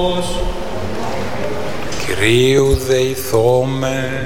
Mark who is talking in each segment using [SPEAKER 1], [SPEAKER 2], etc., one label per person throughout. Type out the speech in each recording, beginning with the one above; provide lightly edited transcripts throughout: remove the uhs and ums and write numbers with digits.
[SPEAKER 1] Κυρίου δεηθώμε,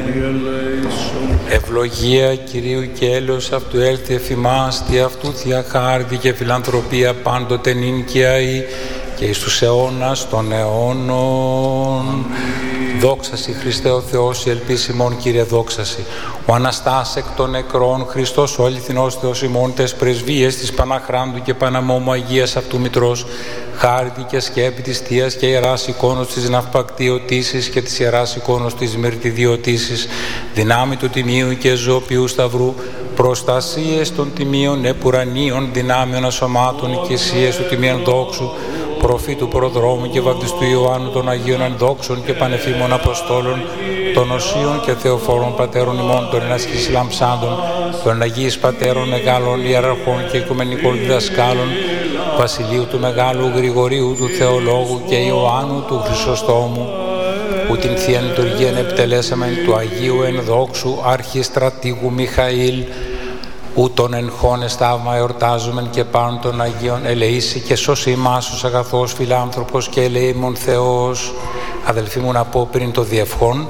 [SPEAKER 1] ευλογία Κυρίου και έλεος αυτού έλθει εφημάς, τι αυτού θεία χάρτη και φιλανθρωπία πάντοτε νυν και αεί και εις τους αιώνας των αιώνων. Δόξασι Χριστέ ο Θεός, η ελπίς ημών Κύριε δόξασι. Ο Αναστάς εκ των νεκρών, Χριστός ο αληθινός Θεός ημών, τες πρεσβείες της Παναχράντου και Παναμόμου Αγίας αυτού Μητρός, χάρτη και σκέπη της Θείας και ιεράς εικόνος της ναυπακτιωτήσης και της ιεράς εικόνος της μυρτιδιωτήσης, δυνάμει του Τιμίου και ζωοποιού Σταυρού, προστασίες των Τιμίων επουρανίων δυνάμεων ασωμάτων, οικεσίες του Τιμίων δόξου, προφήτου προδρόμου και βαπτιστού Ιωάννου των Αγίων Ενδόξων και Πανεφήμων Αποστόλων, των Οσίων και Θεοφόρων Πατέρων ημών, των ενασχής λαμψάντων, των Αγίης Πατέρων Μεγάλων Ιεραρχών και Οικουμενικών Διδασκάλων, Βασιλείου του Μεγάλου Γρηγορίου του Θεολόγου και Ιωάννου του Χρυσοστόμου, που την Θεία Λειτουργία επιτελέσαμε του Αγίου Ενδόξου Αρχιστρατήγου Μιχαήλ, που τον εγχώνες θαύμα εορτάζομεν και πάνω των Αγίων ελεήσει και σώσει ημάς ως αγαθός φιλάνθρωπος και ελεήμων Θεός. Αδελφοί μου, να πω πριν το διευχόν,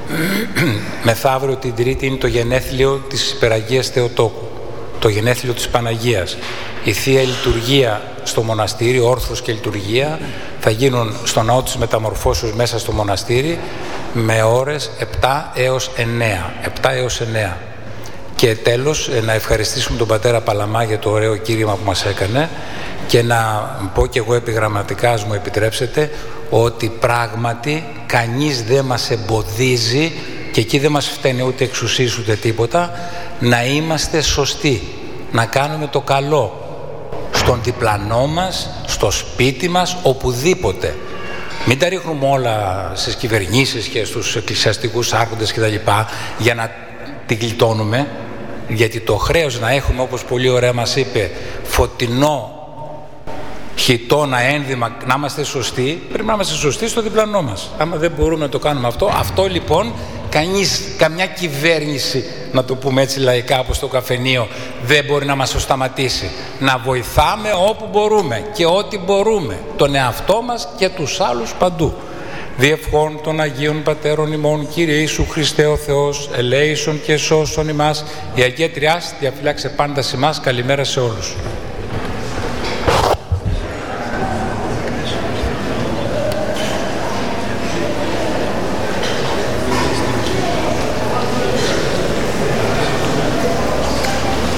[SPEAKER 1] μεθαύριο την Τρίτη είναι το γενέθλιο της Υπεραγίας Θεοτόκου, το γενέθλιο της Παναγίας. Η Θεία Λειτουργία στο μοναστήρι, όρθρος και λειτουργία, θα γίνουν στο ναό της Μεταμορφώσεως μέσα στο μοναστήρι με ώρες 7 έως 9. 7 έως 9. Και τέλος, να ευχαριστήσουμε τον πατέρα Παλαμά για το ωραίο κήρυγμα που μας έκανε και να πω και εγώ επιγραμματικά, ας μου επιτρέψετε, ότι πράγματι κανείς δεν μας εμποδίζει, και εκεί δεν μας φταίνει ούτε εξουσίες ούτε τίποτα, να είμαστε σωστοί, να κάνουμε το καλό στον διπλανό μας, στο σπίτι μας, οπουδήποτε. Μην τα ρίχνουμε όλα στις κυβερνήσεις και στους εκκλησιαστικούς άρχοντες κτλ. Για να την γλιτώνουμε, γιατί το χρέος να έχουμε, όπως πολύ ωραία μας είπε, φωτεινό χιτώνα ένδυμα, να είμαστε σωστοί, πρέπει να είμαστε σωστοί στο διπλανό μας. Άμα δεν μπορούμε να το κάνουμε αυτό λοιπόν καμιά κυβέρνηση, να το πούμε έτσι λαϊκά, όπως το καφενείο, δεν μπορεί να μας το σταματήσει. Να βοηθάμε όπου μπορούμε και ό,τι μπορούμε, τον εαυτό μας και τους άλλους παντού. Διευχών των Αγίων Πατέρων ημών, Κύριε Ιησού Χριστέ ο Θεός, ελέησον και σώσον ημάς, η Αγία Τριάς διαφυλάξε πάντα σε εμάς. Καλημέρα σε όλους.